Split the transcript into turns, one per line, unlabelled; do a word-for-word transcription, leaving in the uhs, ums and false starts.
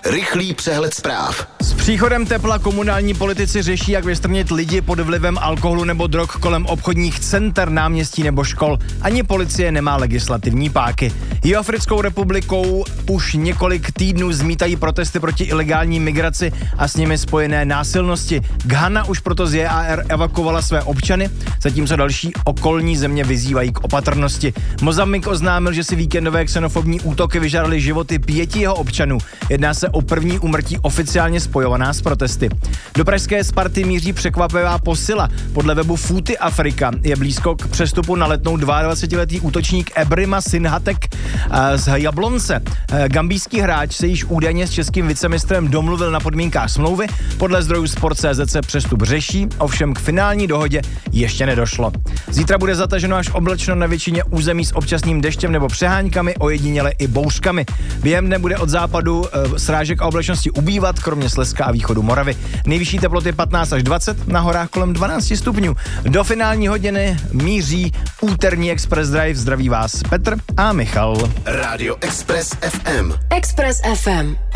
Rychlý přehled zpráv.
S příchodem tepla komunální politici řeší, jak vystrnit lidi pod vlivem alkoholu nebo drog kolem obchodních center, náměstí nebo škol. Ani policie nemá legislativní páky. Jihoafrickou republikou už několik týdnů zmítají protesty proti ilegální migraci a s nimi spojené násilnosti. Ghana už proto z J A R evakuovala své občany, zatímco další okolní země vyzývají k opatrnosti. Mozambik oznámil, že si víkendové xenofobní útoky vyžádaly životy pěti jeho občanů. Jedná se o první úmrtí oficiálně spojovaná s protesty. Do pražské Sparty míří překvapivá posila. Podle webu Footy Afrika je blízko k přestupu na Letnou dvacetiletý útočník Ebrima Sinhatek z Jablonce. Gambijský hráč se již údajně s českým vicemistrem domluvil na podmínkách smlouvy. Podle zdrojů Sport tečka cé zet se přestup řeší, ovšem k finální dohodě ještě nedošlo. Zítra bude zataženo až oblačno na většině území s občasným deštěm nebo přeháňkami, ojediněle i bouřkami. Během dne bude od západu e, srážek a oblačnosti ubývat, kromě Slezska a východu Moravy. Nejvyšší teploty patnáct až dvacet, na horách kolem dvanáct stupňů. Do finální hodiny míří úterní Express Drive. Zdraví vás Petr a Michal.
Rádio Express F M.
Express F M.